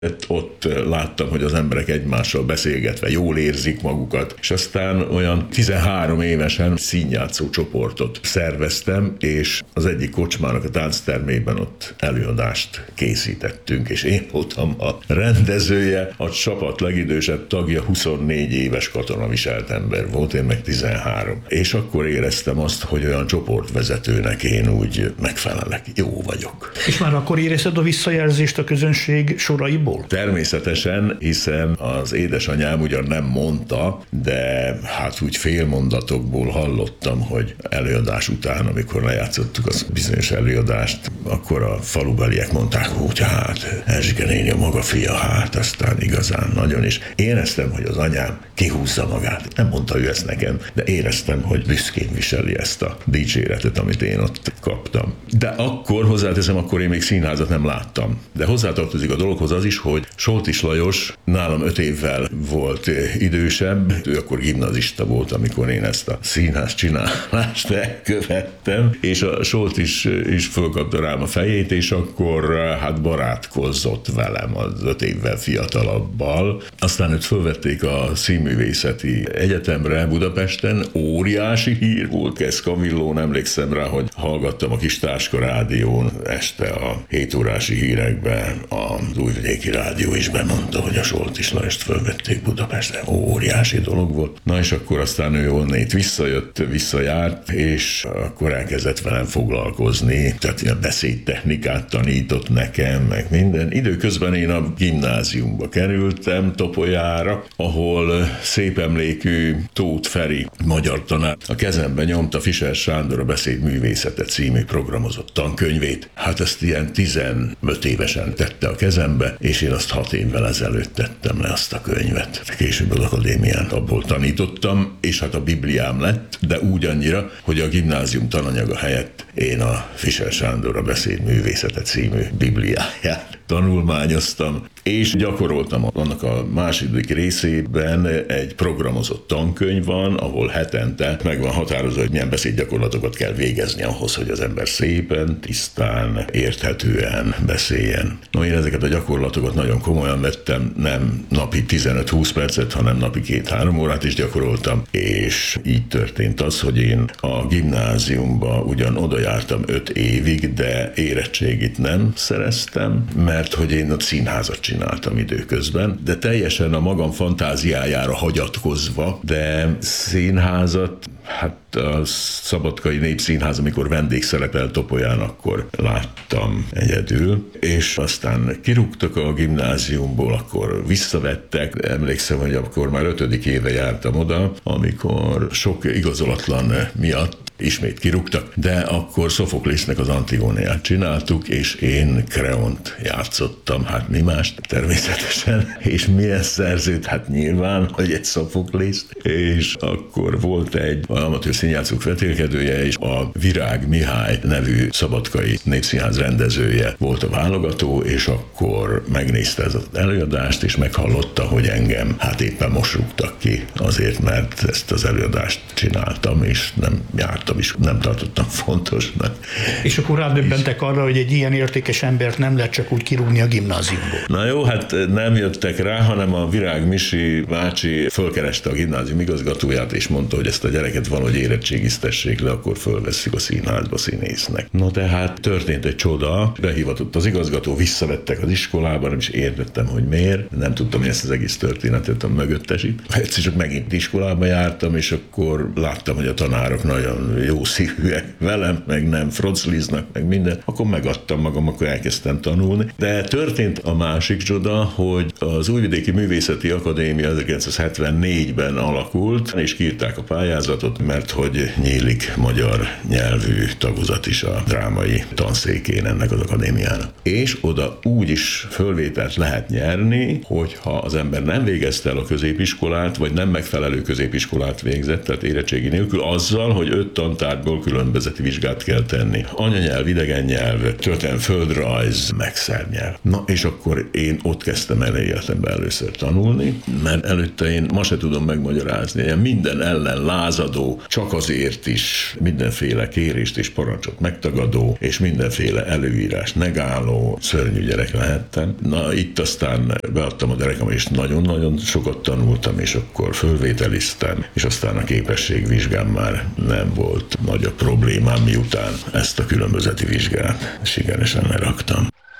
Ott láttam, hogy az emberek egymással beszélgetve jól érzik magukat, és aztán olyan 13 évesen színjátszó csoportot szerveztem, és az egyik kocsmának a tánctermében ott előadást készítettünk, és én voltam a rendezője, a csapat legidősebb tagja 24 éves katonaviselt ember volt, én meg 13. És akkor éreztem azt, hogy olyan csoportvezetőnek én úgy megfelelek, jó vagyok. És már akkor érezted a visszajelzést a közönség soraiból? Természetesen, hiszen az édesanyám ugyan nem mondta, de hát úgy félmondatokból hallottam, hogy előadás után, amikor lejátszottuk az bizonyos előadást, akkor a falubeliek mondták, hogy hát Erzsike néni a maga fia, hát aztán igazán nagyon is. Éreztem, hogy az anyám kihúzza magát. Nem mondta ő ezt nekem, de éreztem, hogy büszkén viseli ezt a dicséretet, amit én ott kaptam. De akkor, hozzáteszem, akkor én még színházat nem láttam. De hozzátartozik a dologhoz az is, hogy Soltis Lajos nálam 5 évvel volt idősebb, ő akkor gimnazista volt, amikor én ezt a színház csinálást elkövettem, és a Soltis is fölkapta rám a fejét, és akkor hát barátkozott velem az 5 évvel fiatalabbal. Aztán őt fölvették a Színművészeti Egyetemre Budapesten, óriási hír volt, Keszkavillón, emlékszem rá, hogy hallgattam a kis Táska rádión este a 7 órási hírekben, az Újvidéki Rádió is bemondta, hogy a Soltis Lajost fölvették Budapesten. Óriási dolog volt. Na és akkor aztán ő onnét visszajárt, és akkor elkezdett velem foglalkozni, tehát ilyen beszédtechnikát tanított nekem, meg minden. Időközben én a gimnáziumba kerültem, Topolyára, ahol szép emlékű Tóth Feri magyar tanár a kezembe nyomta Fischer Sándor a Beszédművészete című programozott tankönyvét. Hát ezt ilyen 15 évesen tette a kezembe, és én azt 6 évvel ezelőtt tettem le azt a könyvet. Később az akadémián abból tanítottam, és hát a Bibliám lett, de úgy annyira, hogy a gimnázium tananyaga helyett én a Fischer Sándor a Beszédművészete című Bibliáját tanulmányoztam, és gyakoroltam. Annak a második részében egy programozott tankönyv van, ahol hetente meg van határozva, hogy milyen beszédgyakorlatokat kell végezni ahhoz, hogy az ember szépen, tisztán, érthetően beszéljen. No, én ezeket a gyakorlatokat nagyon komolyan vettem, nem napi 15-20 percet, hanem napi 2-3 órát is gyakoroltam, és így történt az, hogy én a gimnáziumba ugyan oda jártam 5 évig, de érettségit nem szereztem, mert hogy én a színházat csináltam időközben, de teljesen a magam fantáziájára hagyatkozva, de színházat, hát a Szabadkai Népszínház, amikor vendégszerepel Topolyán, akkor láttam egyedül, és aztán kirúgtak a gimnáziumból, akkor visszavettek. Emlékszem, hogy akkor már 5. éve jártam oda, amikor sok igazolatlan miatt ismét kirúgtak, de akkor Szofoklésznek az Antigónéját csináltuk, és én Kreont játszottam, hát mi mást természetesen, és milyen szerzőt, hát nyilván, hogy egy Szofoklészt, és akkor volt egy amatőr színjátszók vetélkedője, és a Virág Mihály nevű szabadkai népszínház rendezője volt a válogató, és akkor megnézte az előadást, és meghallotta, hogy engem hát éppen most rúgtak ki, azért, mert ezt az előadást csináltam, és nem jártam is, nem tartottam fontosnak. És akkor rádöbbentek arra, hogy egy ilyen értékes embert nem lehet csak úgy kirúgni a gimnáziumból. Na jó, hát nem jöttek rá, hanem a Virág Misi bácsi fölkereste a gimnázium igazgatóját, és mondta, hogy ezt a gyereket valahogy érettségiztessék le, akkor fölvesszük a színházba színésznek. No tehát történt egy csoda, behivatott az igazgató, visszavettek az iskolában, nem is értettem, hogy miért, nem tudtam, hogy ezt az egész történetet a mögöttesít. Egyszer csak megint iskolába jártam, és akkor láttam, hogy a tanárok nagyon jó szívűek velem, meg nem frocliznak, meg minden. Akkor megadtam magam, akkor elkezdtem tanulni. De történt a másik csoda, hogy az Újvidéki Művészeti Akadémia 1974-ben alakult, és kiírták a pályázatot, mert hogy nyílik magyar nyelvű tagozat is a drámai tanszékén ennek az akadémiának. És oda úgy is fölvételt lehet nyerni, hogyha az ember nem végezte el a középiskolát, vagy nem megfelelő középiskolát végzett, tehát érettségi nélkül, azzal, hogy 5 tantárgyból különbözeti vizsgát kell tenni. Anyanyelv, idegen nyelv, történelem, földrajz, meg szernyelv. Na, és akkor én ott kezdtem el életemben először tanulni, mert előtte én ma se tudom megmagyarázni. Ilyen minden ellen lázadó, csak azért is mindenféle kérést és parancsot megtagadó, és mindenféle előírás negáló, szörnyű gyerek lehettem. Na, itt aztán beadtam a derekam, és nagyon-nagyon sokat tanultam, és akkor fölvételiztem, és aztán a képességvizsgám már nem volt nagy a problémám, miután ezt a különbözeti vizsgát sikeresen leraktam.